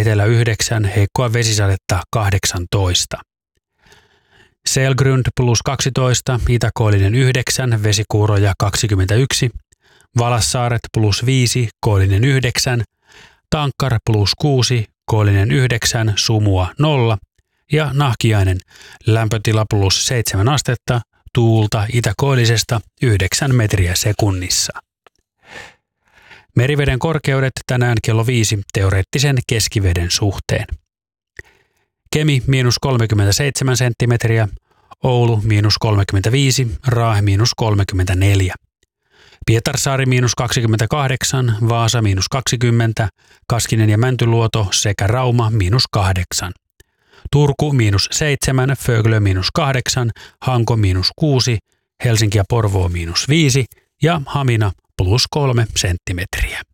Etelä 9, heikkoa vesisadetta 18. Selgrund plus 12, itäkoillinen 9, vesikuuroja 21. Valassaaret plus 5, koillinen 9. Tankkar plus 6, koillinen 9, sumua 0. Ja Nahkiainen, lämpötila plus 7 astetta, tuulta itäkoillisesta 9 metriä sekunnissa. Meriveden korkeudet tänään kello 5 teoreettisen keskiveden suhteen. Kemi -37 senttimetriä, Oulu -35, Raahe -34. Pietarsaari -28, Vaasa -20, Kaskinen ja Mäntyluoto sekä Rauma -8. Turku -7, Föglö -8, Hanko -6, Helsinki ja Porvoo -5 ja Hamina +3 senttimetriä.